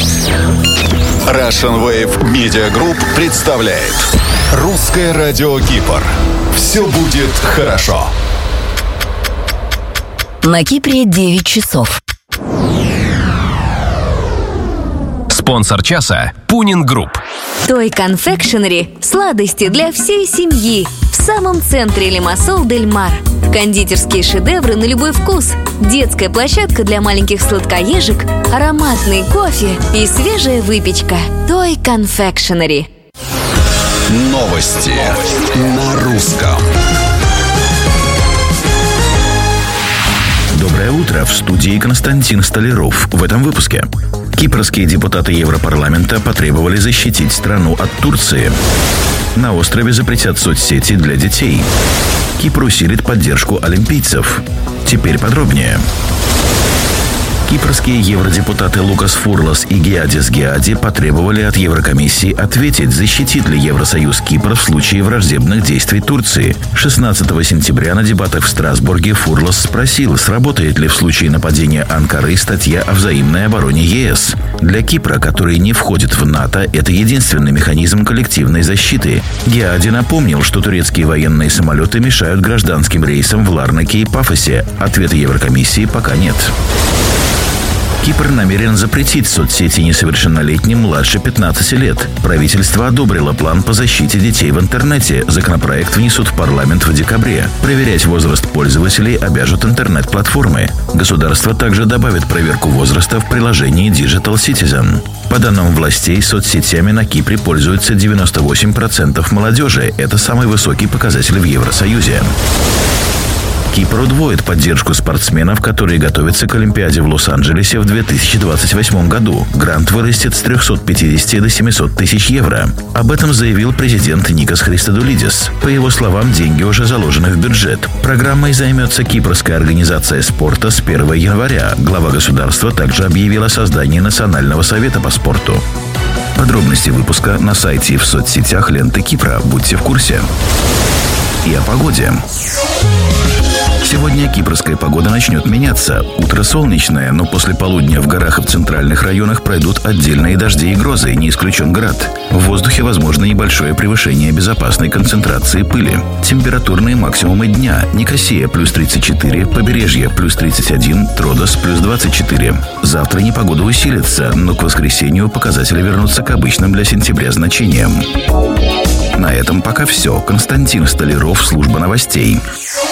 Russian Wave Media Group представляет Русское радио Кипр. Все будет хорошо. На Кипре 9 часов. Спонсор часа – Пунин Групп. Той Confectionery – сладости для всей семьи. В самом центре Лимассол-дель-Мар. Кондитерские шедевры на любой вкус. Детская площадка для маленьких сладкоежек, ароматный кофе и свежая выпечка. Той Confectionery. Новости на русском. Доброе утро, в студии Константин Столяров. В этом выпуске. Кипрские депутаты Европарламента потребовали защитить страну от Турции. На острове запретят соцсети для детей. Кипр усилит поддержку олимпийцев. Теперь подробнее. Кипрские евродепутаты Лукас Фурлас и Геадис Геади потребовали от Еврокомиссии ответить, защитит ли Евросоюз Кипр в случае враждебных действий Турции. 16 сентября на дебатах в Страсбурге Фурлас спросил, сработает ли в случае нападения Анкары статья о взаимной обороне ЕС. Для Кипра, который не входит в НАТО, это единственный механизм коллективной защиты. Геади напомнил, что турецкие военные самолеты мешают гражданским рейсам в Ларнаке и Пафосе. Ответа Еврокомиссии пока нет. Кипр намерен запретить соцсети несовершеннолетним младше 15 лет. Правительство одобрило план по защите детей в интернете. Законопроект внесут в парламент в декабре. Проверять возраст пользователей обяжут интернет-платформы. Государство также добавит проверку возраста в приложении Digital Citizen. По данным властей, соцсетями на Кипре пользуются 98% молодежи. Это самый высокий показатель в Евросоюзе. Кипр удвоит поддержку спортсменов, которые готовятся к Олимпиаде в Лос-Анджелесе в 2028 году. Грант вырастет с 350 до 700 тысяч евро. Об этом заявил президент Никос Христодулидис. По его словам, деньги уже заложены в бюджет. Программой займется Кипрская организация спорта с 1 января. Глава государства также объявил о создании Национального совета по спорту. Подробности выпуска на сайте и в соцсетях ленты Кипра. Будьте в курсе. И о погоде. Сегодня кипрская погода начнет меняться. Утро солнечное, но после полудня в горах и в центральных районах пройдут отдельные дожди и грозы, не исключен град. В воздухе возможно небольшое превышение безопасной концентрации пыли. Температурные максимумы дня. Никосия плюс 34, побережье плюс 31, Тродос плюс 24. Завтра непогода усилится, но к воскресенью показатели вернутся к обычным для сентября значениям. На этом пока все. Константин Столяров, служба новостей.